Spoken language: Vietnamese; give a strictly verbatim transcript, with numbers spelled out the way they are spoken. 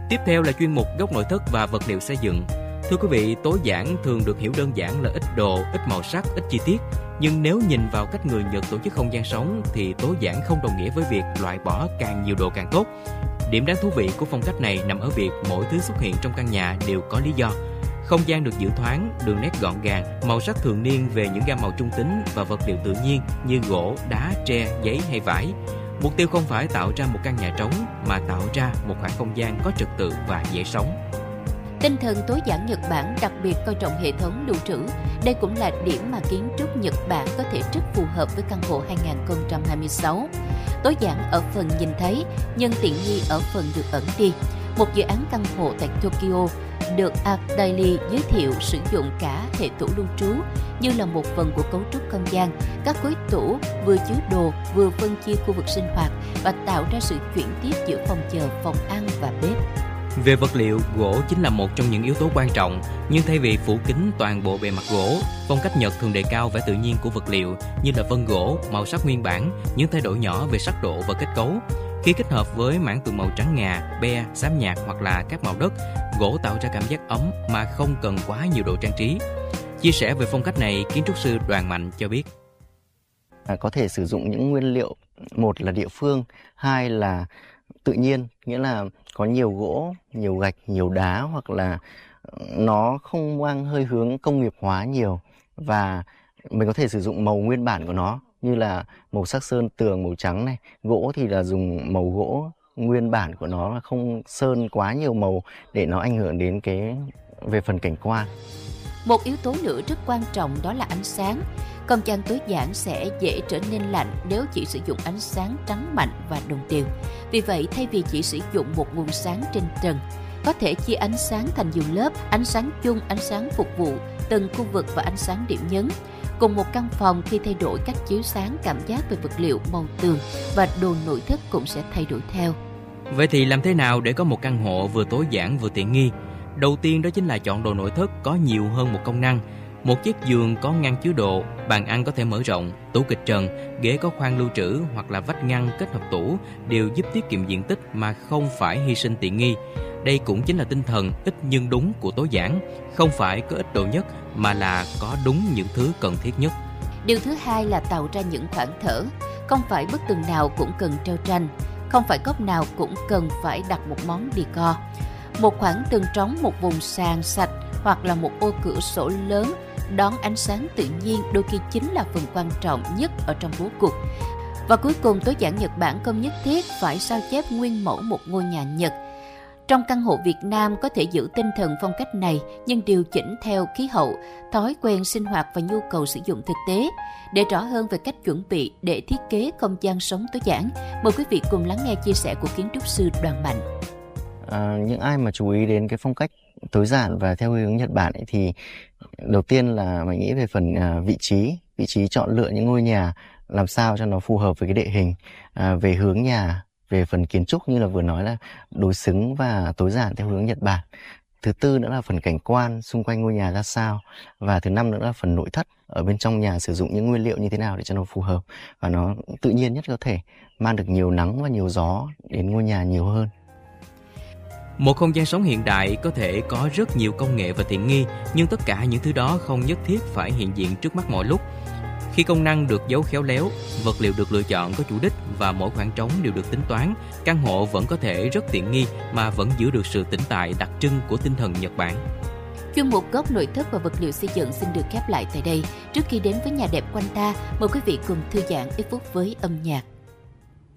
Tiếp theo là chuyên mục góc nội thất và vật liệu xây dựng. Thưa quý vị, tối giản thường được hiểu đơn giản là ít đồ, ít màu sắc, ít chi tiết. Nhưng nếu nhìn vào cách người Nhật tổ chức không gian sống thì tối giản không đồng nghĩa với việc loại bỏ càng nhiều đồ càng tốt. Điểm đáng thú vị của phong cách này nằm ở việc mỗi thứ xuất hiện trong căn nhà đều có lý do. Không gian được giữ thoáng, đường nét gọn gàng, màu sắc thường niên về những gam màu trung tính và vật liệu tự nhiên như gỗ, đá, tre, giấy hay vải. Mục tiêu không phải tạo ra một căn nhà trống mà tạo ra một khoảng không gian có trật tự và dễ sống. Tinh thần tối giản Nhật Bản đặc biệt coi trọng hệ thống lưu trữ. Đây cũng là điểm mà kiến trúc Nhật Bản có thể rất phù hợp với căn hộ hai không hai sáu. Tối giản ở phần nhìn thấy, nhưng tiện nghi ở phần được ẩn đi. Một dự án căn hộ tại Tokyo được Art Daily giới thiệu sử dụng cả hệ tủ lưu trú như là một phần của cấu trúc không gian. Các khối tủ vừa chứa đồ, vừa phân chia khu vực sinh hoạt và tạo ra sự chuyển tiếp giữa phòng chờ, phòng ăn và bếp. Về vật liệu, gỗ chính là một trong những yếu tố quan trọng, nhưng thay vì phủ kín toàn bộ bề mặt gỗ, phong cách Nhật thường đề cao vẻ tự nhiên của vật liệu như là vân gỗ, màu sắc nguyên bản, những thay đổi nhỏ về sắc độ và kết cấu. Khi kết hợp với mảng tường màu trắng ngà, be, xám nhạt hoặc là các màu đất, gỗ tạo ra cảm giác ấm mà không cần quá nhiều đồ trang trí. Chia sẻ về phong cách này, kiến trúc sư Đoàn Mạnh cho biết. À, có thể sử dụng những nguyên liệu, một là địa phương, hai là tự nhiên, nghĩa là có nhiều gỗ, nhiều gạch, nhiều đá, hoặc là nó không mang hơi hướng công nghiệp hóa nhiều, và mình có thể sử dụng màu nguyên bản của nó như là màu sắc sơn tường màu trắng này, gỗ thì là dùng màu gỗ nguyên bản của nó, và không sơn quá nhiều màu để nó ảnh hưởng đến cái về phần cảnh quan. Một yếu tố nữa rất quan trọng đó là ánh sáng. Không gian tối giản sẽ dễ trở nên lạnh nếu chỉ sử dụng ánh sáng trắng mạnh và đồng đều. Vì vậy, thay vì chỉ sử dụng một nguồn sáng trên trần, có thể chia ánh sáng thành nhiều lớp, ánh sáng chung, ánh sáng phục vụ, từng khu vực và ánh sáng điểm nhấn. Cùng một căn phòng, khi thay đổi cách chiếu sáng, cảm giác về vật liệu, màu tường và đồ nội thất cũng sẽ thay đổi theo. Vậy thì làm thế nào để có một căn hộ vừa tối giản vừa tiện nghi? Đầu tiên đó chính là chọn đồ nội thất có nhiều hơn một công năng. Một chiếc giường có ngăn chứa đồ, bàn ăn có thể mở rộng, tủ kịch trần, ghế có khoang lưu trữ hoặc là vách ngăn kết hợp tủ đều giúp tiết kiệm diện tích mà không phải hy sinh tiện nghi. Đây cũng chính là tinh thần ít nhưng đúng của tối giản, không phải có ít đồ nhất mà là có đúng những thứ cần thiết nhất. Điều thứ hai là tạo ra những khoảng thở. Không phải bức tường nào cũng cần treo tranh, không phải góc nào cũng cần phải đặt một món decor. Một khoảng tường trống, một vùng sàn sạch hoặc là một ô cửa sổ lớn đón ánh sáng tự nhiên đôi khi chính là phần quan trọng nhất ở trong bố cục. Và cuối cùng, tối giản Nhật Bản không nhất thiết phải sao chép nguyên mẫu một ngôi nhà Nhật. Trong căn hộ Việt Nam có thể giữ tinh thần phong cách này nhưng điều chỉnh theo khí hậu, thói quen sinh hoạt và nhu cầu sử dụng thực tế. Để rõ hơn về cách chuẩn bị để thiết kế không gian sống tối giản, mời quý vị cùng lắng nghe chia sẻ của kiến trúc sư Đoàn Mạnh. À, những ai mà chú ý đến cái phong cách tối giản và theo hướng Nhật Bản ấy, thì đầu tiên là mình nghĩ về phần à, vị trí, vị trí chọn lựa những ngôi nhà làm sao cho nó phù hợp với cái địa hình, à, về hướng nhà, về phần kiến trúc như là vừa nói là đối xứng và tối giản theo hướng Nhật Bản. Thứ tư nữa là phần cảnh quan xung quanh ngôi nhà ra sao, và thứ năm nữa là phần nội thất, ở bên trong nhà sử dụng những nguyên liệu như thế nào để cho nó phù hợp và nó tự nhiên nhất có thể, mang được nhiều nắng và nhiều gió đến ngôi nhà nhiều hơn. Một không gian sống hiện đại có thể có rất nhiều công nghệ và tiện nghi, nhưng tất cả những thứ đó không nhất thiết phải hiện diện trước mắt mọi lúc. Khi công năng được giấu khéo léo, vật liệu được lựa chọn có chủ đích và mỗi khoảng trống đều được tính toán, căn hộ vẫn có thể rất tiện nghi mà vẫn giữ được sự tĩnh tại đặc trưng của tinh thần Nhật Bản. Chuyên mục góc nội thất và vật liệu xây dựng xin được khép lại tại đây. Trước khi đến với nhà đẹp quanh ta, mời quý vị cùng thư giãn ít phút với âm nhạc.